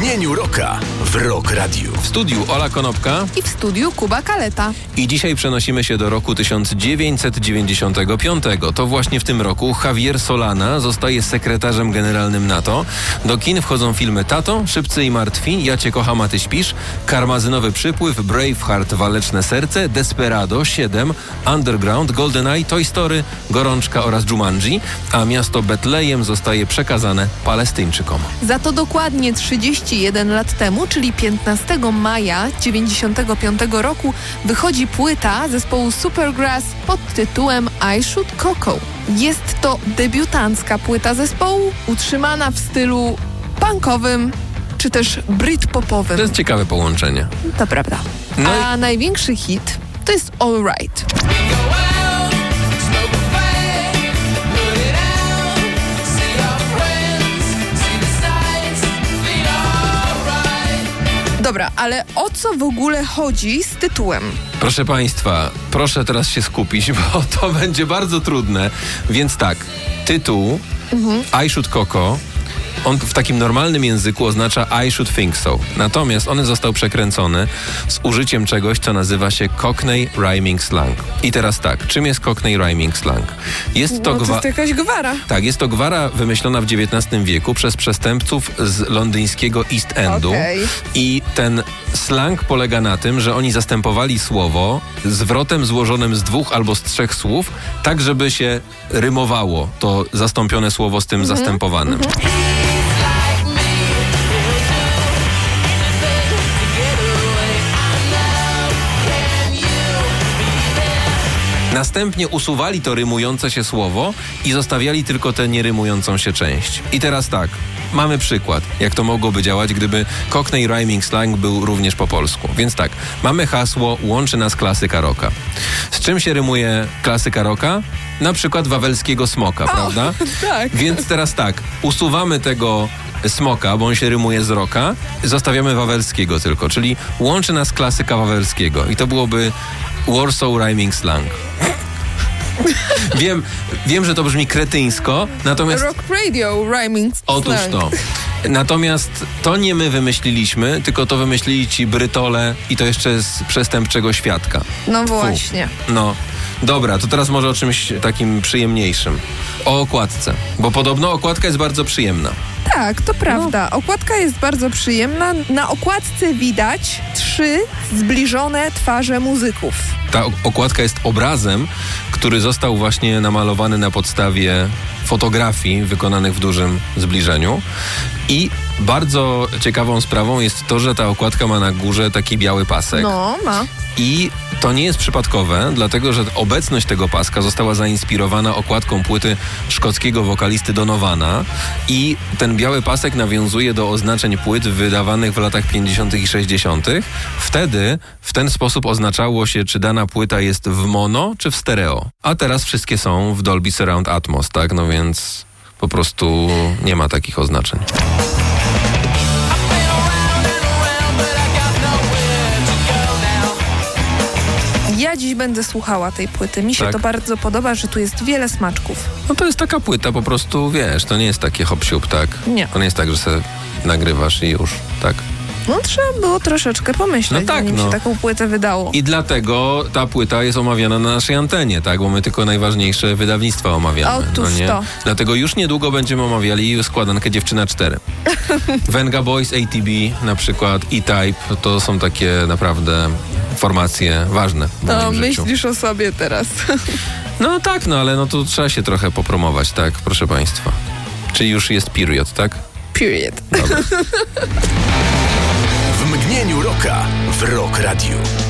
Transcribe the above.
mgnieniu rocka w Rock Radiu. W studiu Ola Konopka i w studiu Kuba Kaleta. I dzisiaj przenosimy się do roku 1995. To właśnie w tym roku Javier Solana zostaje sekretarzem generalnym NATO. Do kin wchodzą filmy Tato, Szybcy i Martwi, Ja Cię kocham, a Ty śpisz, Karmazynowy przypływ, Braveheart, Waleczne serce, Desperado, 7, Underground, GoldenEye, Toy Story, Gorączka oraz Jumanji, a miasto Betlejem zostaje przekazane Palestyńczykom. Za to dokładnie 31 lat temu, czyli 15 maja 1995 roku, wychodzi płyta zespołu Supergrass pod tytułem I Shoot Coco. Jest to debiutancka płyta zespołu, utrzymana w stylu punkowym czy też britpopowym. To jest ciekawe połączenie. To prawda. No a największy hit to jest All Right. Dobra, ale o co w ogóle chodzi z tytułem? Proszę Państwa, proszę teraz się skupić, bo to będzie bardzo trudne. Więc tak, tytuł I Shoot Coco, on w takim normalnym języku oznacza I should think so. Natomiast on został przekręcony z użyciem czegoś, co nazywa się Cockney Rhyming Slang. I teraz tak, czym jest Cockney Rhyming Slang? Jest to jest jakaś gwara. Tak, jest to gwara wymyślona w XIX wieku przez przestępców z londyńskiego East Endu. Okay. I ten slang polega na tym, że oni zastępowali słowo zwrotem złożonym z 2 albo z 3 słów, tak żeby się rymowało to zastąpione słowo z tym zastępowanym. Następnie usuwali to rymujące się słowo i zostawiali tylko tę nierymującą się część. I teraz tak, mamy przykład, jak to mogłoby działać, gdyby Cockney Rhyming Slang był również po polsku. Więc tak, mamy hasło Łączy nas klasyka rocka. Z czym się rymuje klasyka rocka? Na przykład wawelskiego smoka, prawda? Tak. Więc teraz tak, usuwamy tego smoka, bo on się rymuje z rocka, zostawiamy wawelskiego tylko, czyli łączy nas klasyka wawelskiego. I to byłoby Warsaw Rhyming Slang. Wiem, że to brzmi kretyńsko, natomiast... Rock Radio Rhyming Slang. Otóż to. Natomiast to nie my wymyśliliśmy, tylko to wymyślili ci Brytole i to jeszcze z przestępczego świadka. No właśnie. No. Dobra, to teraz może o czymś takim przyjemniejszym. O okładce, bo podobno okładka jest bardzo przyjemna. Tak, to prawda. Okładka jest bardzo przyjemna. Na okładce widać 3 zbliżone twarze muzyków. Ta okładka jest obrazem, który został właśnie namalowany na podstawie fotografii wykonanych w dużym zbliżeniu. I bardzo ciekawą sprawą jest to, że ta okładka ma na górze taki biały pasek. No, ma. I to nie jest przypadkowe, dlatego że obecność tego paska została zainspirowana okładką płyty szkockiego wokalisty Donovana i ten biały pasek nawiązuje do oznaczeń płyt wydawanych w latach 50. i 60. Wtedy w ten sposób oznaczało się, czy dana płyta jest w mono, czy w stereo. A teraz wszystkie są w Dolby Surround Atmos, tak? No więc po prostu nie ma takich oznaczeń. Ja dziś będę słuchała tej płyty. Mi się to bardzo podoba, że tu jest wiele smaczków. No to jest taka płyta po prostu, wiesz, to nie jest takie hop-siup, tak? Nie. To nie jest tak, że sobie nagrywasz i już, tak? No trzeba było troszeczkę pomyśleć, zanim się taką płytę wydało. I dlatego ta płyta jest omawiana na naszej antenie, tak? Bo my tylko najważniejsze wydawnictwa omawiamy. Otóż no nie? to. Dlatego już niedługo będziemy omawiali składankę Dziewczyna 4. Venga Boys, ATB na przykład, E-Type, to są takie naprawdę formacje ważne w moim życiu. Myślisz o sobie teraz. No tak, no ale no to trzeba się trochę popromować, tak? Proszę Państwa. Czyli już jest period, tak? Period. Dobra. W mgnieniu rocka w Rock Radiu.